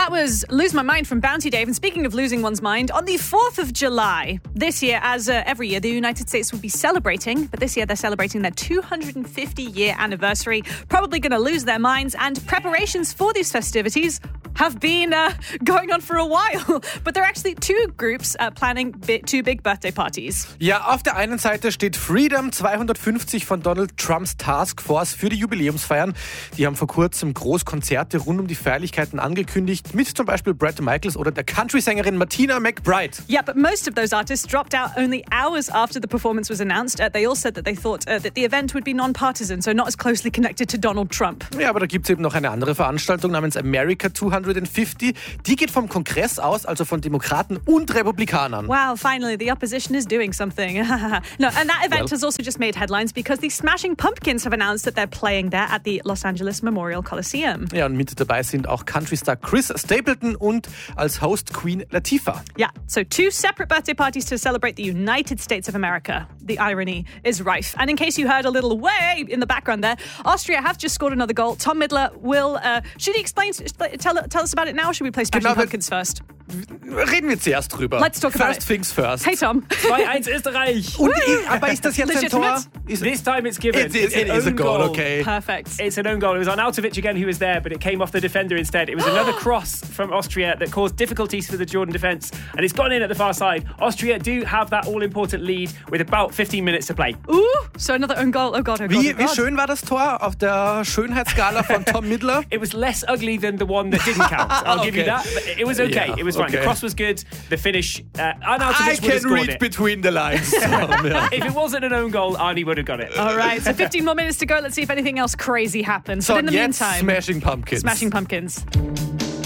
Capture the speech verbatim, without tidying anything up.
That was Lose My Mind from Bounty Dave. And speaking of losing one's mind, on the fourth of July, this year, as uh, every year, the United States will be celebrating, but this year they're celebrating their two hundred fifty year anniversary, probably going to lose their minds, and preparations for these festivities have been uh, going on for a while. But there are actually two groups uh, planning bi- two big birthday parties. Ja, auf der einen Seite steht Freedom zweihundertfünfzig von Donald Trumps Task Force für die Jubiläumsfeiern. Die haben vor kurzem Großkonzerte rund um die Feierlichkeiten angekündigt, mit zum Beispiel Bret Michaels oder der Country-Sängerin Martina McBride. Yeah, but most of those artists dropped out only hours after the performance was announced. Uh, they all said that they thought uh, that the event would be non-partisan, so not as closely connected to Donald Trump. Ja, aber da gibt es eben noch eine andere Veranstaltung namens America zweihundertfünfzig. Die geht vom Kongress aus, also von Demokraten und Republikanern. Wow, finally, the opposition is doing something. No, and that event Well. has also just made headlines because the Smashing Pumpkins have announced that they're playing there at the Los Angeles Memorial Coliseum. Ja, und mit dabei sind auch Country-Star Chris Stapleton und als Host Queen Latifah. Yeah, so two separate birthday parties to celebrate the United States of America. The irony is rife. And in case you heard a little way in the background there, Austria have just scored another goal. Tom Midler will... Uh, should he explain... Tell, tell us about it now, or should we play Smashing Genau, Pumpkins first? Reden wir zuerst drüber. Let's talk about First it. things first. Hey, Tom. zwei eins Österreich. Und, aber ist das jetzt ein Tor? Legitimate? Ist, This time it's given. it, it, it an is a own goal, okay. Perfect. It's an own goal. It was Arnautovic again who was there, but it came off the defender instead. It was another cross from Austria that caused difficulties for the Jordan defence, and it's gone in at the far side. Austria do have that all-important lead with about fifteen minutes to play. Ooh, so another own goal. Oh, God, oh, God, Wie, oh, wie God. schön war das Tor auf der Schönheitsskala von Tom Midler? It was less ugly than the one that didn't count. I'll give you Okay. that. But it was okay. Yeah, it was fine. okay. The cross was good. The finish, uh, I Arnautovic would have can scored read it. between the lines. Tom, ja. If it wasn't an own goal, Arnie would have got it. All right, so fifteen more minutes to go. Let's see if anything else crazy happens. So, but in the jetzt meantime, Smashing Pumpkins. Smashing Pumpkins.